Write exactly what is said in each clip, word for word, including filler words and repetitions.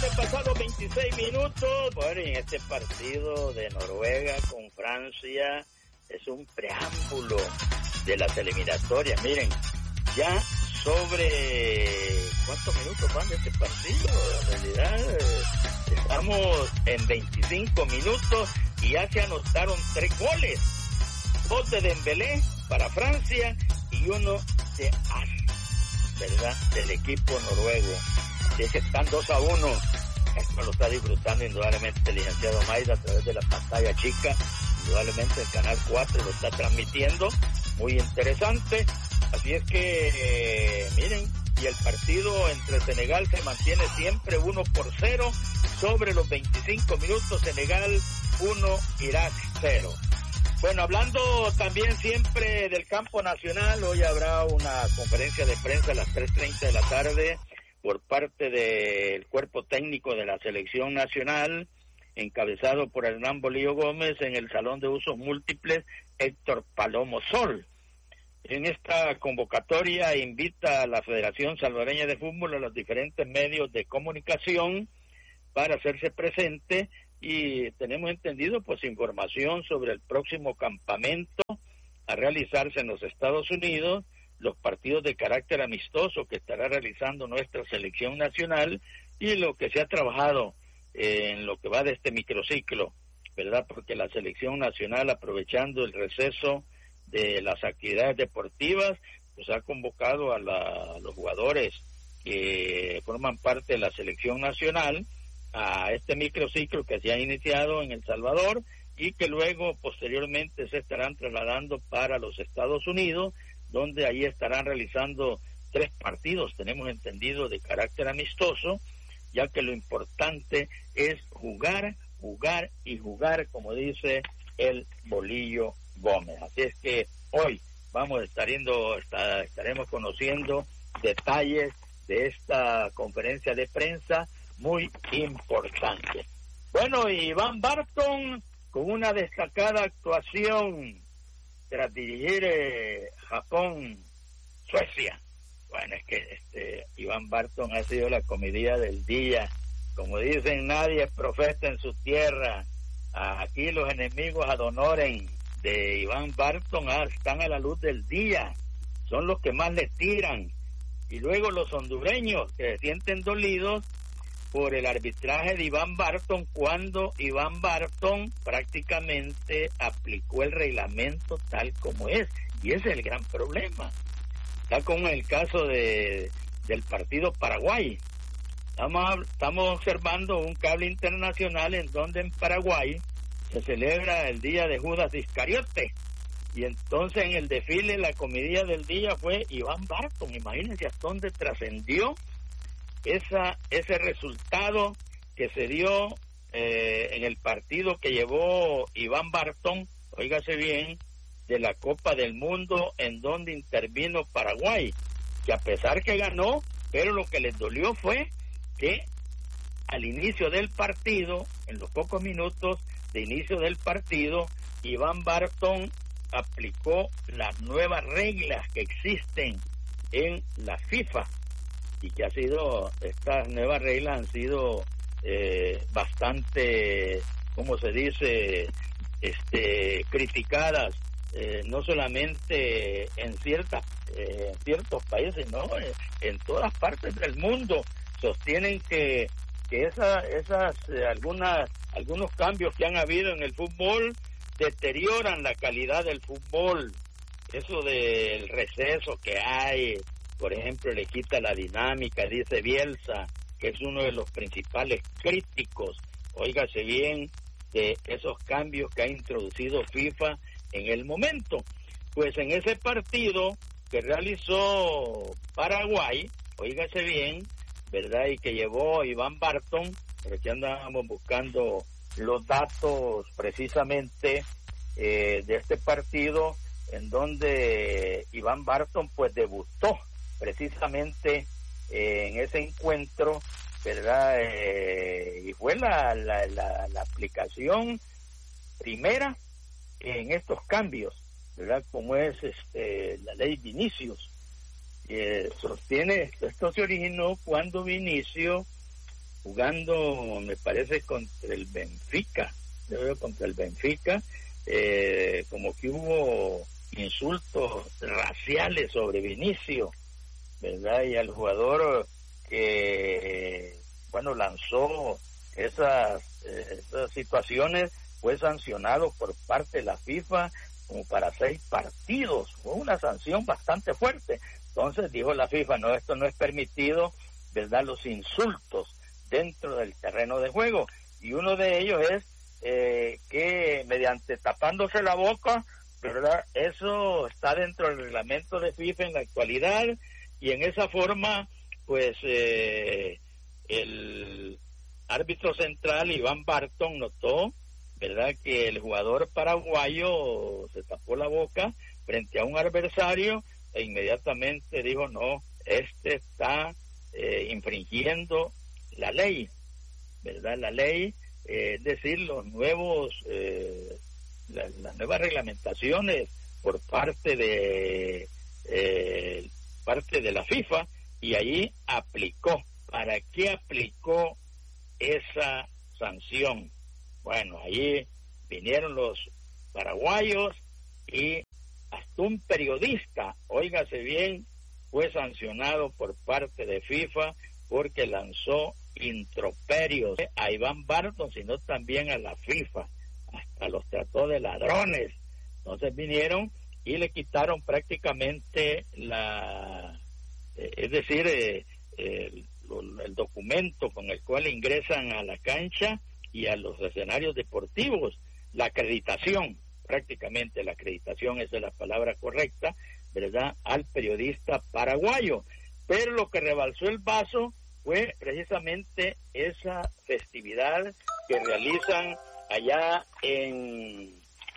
tarde, pasados veintiséis minutos. Bueno, y en este partido de Noruega con Francia es un preámbulo de las eliminatorias. Miren, ya sobre ¿cuántos minutos van de este partido? En realidad estamos en veinticinco minutos y ya se anotaron tres goles. Dos de Dembélé para Francia y uno de As, ¿verdad? Del equipo noruego. Así es que están dos a uno. Esto lo está disfrutando indudablemente el licenciado Maida a través de la pantalla chica. Indudablemente el Canal cuatro lo está transmitiendo. Muy interesante. Así es que, eh, miren, y el partido entre Senegal se mantiene siempre uno por cero. Sobre los veinticinco minutos, Senegal uno, Irak cero. Bueno, hablando también siempre del campo nacional, hoy habrá una conferencia de prensa a las tres treinta de la tarde por parte del cuerpo técnico de la selección nacional, encabezado por Hernán Bolillo Gómez, en el Salón de Usos Múltiples Héctor Palomo Sol. En esta convocatoria invita a la Federación Salvadoreña de Fútbol a los diferentes medios de comunicación para hacerse presente, y tenemos entendido pues información sobre el próximo campamento a realizarse en los Estados Unidos, los partidos de carácter amistoso que estará realizando nuestra selección nacional y lo que se ha trabajado en lo que va de este microciclo, ¿verdad? Porque la selección nacional, aprovechando el receso de las actividades deportivas, pues ha convocado a, la, a los jugadores que forman parte de la selección nacional a este microciclo que se ha iniciado en El Salvador y que luego posteriormente se estarán trasladando para los Estados Unidos, donde ahí estarán realizando tres partidos, tenemos entendido, de carácter amistoso, ya que lo importante es jugar, jugar y jugar, como dice el Bolillo Gómez. Así es que hoy vamos a estar yendo, está, estaremos conociendo detalles de esta conferencia de prensa muy importante. Bueno, Iván Barton con una destacada actuación tras dirigir eh, Japón, Suecia. Bueno, es que este Iván Barton ha sido la comedia del día. Como dicen, nadie es profeta en su tierra. Aquí los enemigos ad honorem de Iván Barton ah, están a la luz del día. Son los que más le tiran. Y luego los hondureños que se sienten dolidos por el arbitraje de Iván Barton, cuando Iván Barton prácticamente aplicó el reglamento tal como es, y ese es el gran problema. Está como el caso de del partido Paraguay. Estamos, estamos observando un cable internacional en donde en Paraguay se celebra el día de Judas Iscariote, y entonces en el desfile la comedia del día fue Iván Barton. Imagínense hasta dónde trascendió esa ese resultado que se dio eh, en el partido que llevó Iván Barton, óigase bien, de la Copa del Mundo, en donde intervino Paraguay, que a pesar que ganó, pero lo que les dolió fue que al inicio del partido, en los pocos minutos de inicio del partido, Iván Barton aplicó las nuevas reglas que existen en la FIFA, y que ha sido, estas nuevas reglas han sido eh, bastante, ¿cómo se dice?, este, criticadas, eh, no solamente en ciertas, eh, en ciertos países, no, eh, en todas partes del mundo sostienen que que esa, esas eh, algunas algunos cambios que han habido en el fútbol deterioran la calidad del fútbol. Eso del receso que hay, por ejemplo, le quita la dinámica, dice Bielsa, que es uno de los principales críticos, óigase bien, de esos cambios que ha introducido FIFA en el momento. Pues en ese partido que realizó Paraguay, óigase bien, ¿verdad?, y que llevó Iván Barton, pero que andábamos buscando los datos precisamente eh, de este partido, en donde Iván Barton pues debutó precisamente eh, en ese encuentro, ¿verdad? Eh, y fue la, la, la, la aplicación primera en estos cambios, ¿verdad? Como es este, la ley Vinicius. Eh, sostiene, esto se originó cuando Vinicius jugando, me parece, contra el Benfica, yo veo contra el Benfica, eh, como que hubo insultos raciales sobre Vinicio, ¿verdad? Y al jugador que, bueno, lanzó esas, eh, esas situaciones, fue sancionado por parte de la FIFA como para seis partidos, fue una sanción bastante fuerte. Entonces dijo la FIFA, no, esto no es permitido, ¿verdad? Los insultos dentro del terreno de juego, y uno de ellos es eh, que mediante tapándose la boca, ¿verdad? Eso está dentro del reglamento de FIFA en la actualidad, y en esa forma, pues, eh, el árbitro central, Iván Barton, notó, ¿verdad?, que el jugador paraguayo se tapó la boca frente a un adversario e inmediatamente dijo, no, este está eh, infringiendo la ley, ¿verdad? La ley, eh, es decir, los nuevos, eh, la, las nuevas reglamentaciones por parte de eh, parte de la FIFA, y allí aplicó. ¿Para qué aplicó esa sanción? Bueno, allí vinieron los paraguayos y hasta un periodista, óigase bien, fue sancionado por parte de FIFA porque lanzó introperios a Iván Barton, sino también a la FIFA, hasta los trató de ladrones. Entonces vinieron y le quitaron prácticamente la, eh, es decir, eh, el, el documento con el cual ingresan a la cancha y a los escenarios deportivos, la acreditación, prácticamente la acreditación, esa es la palabra correcta, ¿verdad?, al periodista paraguayo. Pero lo que rebalsó el vaso fue precisamente esa festividad que realizan allá en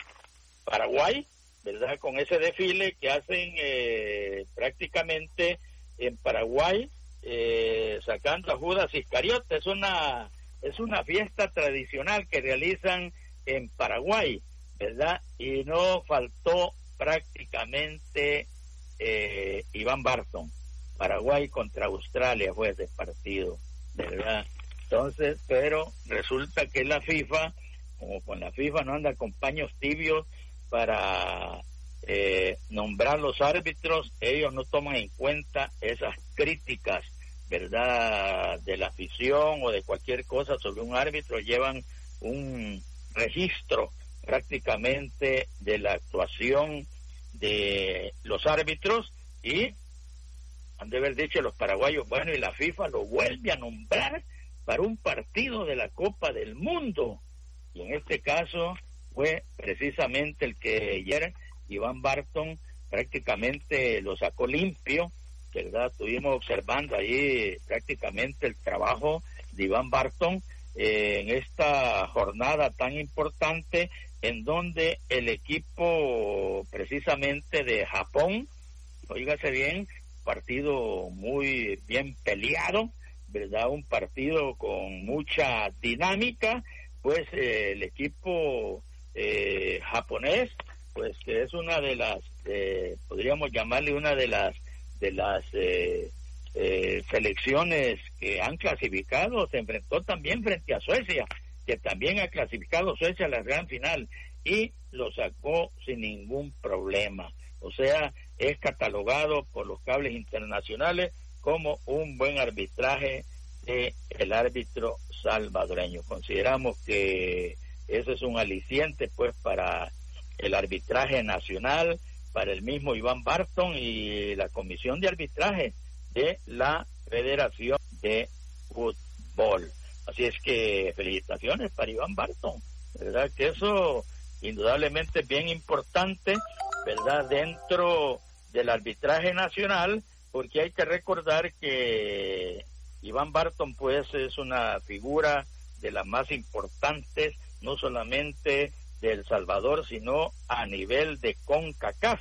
Paraguay, ¿verdad?, con ese desfile que hacen eh, prácticamente en Paraguay, eh, sacando a Judas Iscariote. Es una, es una fiesta tradicional que realizan en Paraguay, ¿verdad? Y no faltó prácticamente eh, Iván Barton. Paraguay contra Australia fue ese partido, ¿verdad? Entonces, pero resulta que la FIFA, como con la FIFA no anda con paños tibios para eh, nombrar los árbitros, ellos no toman en cuenta esas críticas, ¿verdad?, de la afición o de cualquier cosa sobre un árbitro. Llevan un registro prácticamente de la actuación de los árbitros y han de haber dicho los paraguayos, bueno, y la FIFA lo vuelve a nombrar para un partido de la Copa del Mundo. Y en este caso fue precisamente el que ayer Iván Barton prácticamente lo sacó limpio, ¿verdad? Estuvimos observando ahí prácticamente el trabajo de Iván Barton eh, en esta jornada tan importante, en donde el equipo precisamente de Japón, oígase bien, partido muy bien peleado, ¿verdad? Un partido con mucha dinámica, pues eh, el equipo eh, japonés, pues que es una de las, eh, podríamos llamarle una de las de las eh, eh, selecciones que han clasificado, se enfrentó también frente a Suecia, que también ha clasificado Suecia a la gran final, y lo sacó sin ningún problema. O sea, es catalogado por los cables internacionales como un buen arbitraje de el árbitro salvadoreño. Consideramos que eso es un aliciente pues para el arbitraje nacional, para el mismo Iván Barton y la comisión de arbitraje de la Federación de Fútbol. Así es que felicitaciones para Iván Barton, ¿verdad? Que eso indudablemente es bien importante, ¿verdad?, dentro del arbitraje nacional, porque hay que recordar que Iván Barton pues es una figura de las más importantes, no solamente de El Salvador, sino a nivel de CONCACAF.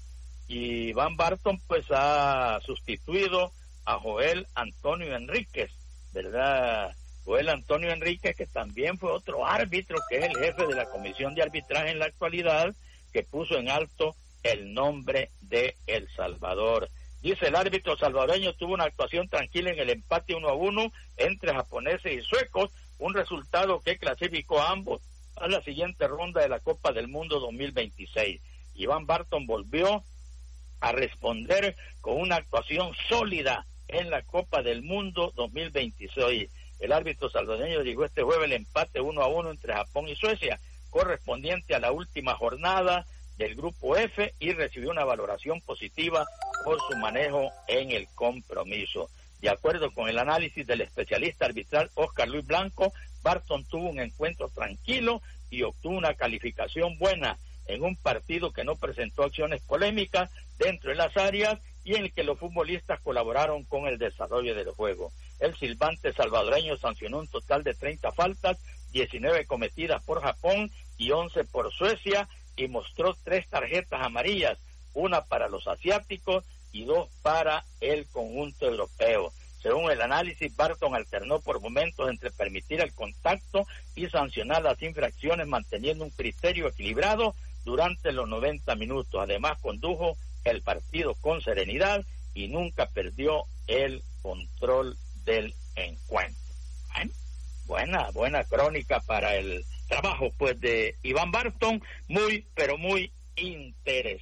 Y Iván Barton pues ha sustituido a Joel Antonio Enríquez, ¿verdad? Joel Antonio Enríquez, que también fue otro árbitro, que es el jefe de la comisión de arbitraje en la actualidad, que puso en alto el nombre de El Salvador. Dice, el árbitro salvadoreño tuvo una actuación tranquila en el empate uno a uno entre japoneses y suecos, un resultado que clasificó a ambos a la siguiente ronda de la Copa del Mundo dos mil veintiséis. Iván Barton volvió a responder con una actuación sólida en la Copa del Mundo dos mil veintiséis. El árbitro salvadoreño dirigió este jueves el empate uno a uno entre Japón y Suecia, correspondiente a la última jornada del Grupo F, y recibió una valoración positiva por su manejo en el compromiso. De acuerdo con el análisis del especialista arbitral Oscar Luis Blanco, Barton tuvo un encuentro tranquilo y obtuvo una calificación buena en un partido que no presentó acciones polémicas dentro de las áreas y en el que los futbolistas colaboraron con el desarrollo del juego. El silbante salvadoreño sancionó un total de treinta faltas, diecinueve cometidas por Japón y once por Suecia, y mostró tres tarjetas amarillas, una para los asiáticos y dos para el conjunto europeo. Según el análisis, Barton alternó por momentos entre permitir el contacto y sancionar las infracciones, manteniendo un criterio equilibrado durante los noventa minutos. Además, condujo el partido con serenidad y nunca perdió el control del encuentro. ¿Eh? Buena, buena crónica para el trabajo pues de Iván Barton, muy, pero muy interesante.